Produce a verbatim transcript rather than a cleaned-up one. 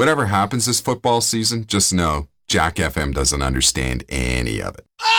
Whatever happens this football season, just know Jack F M doesn't understand any of it.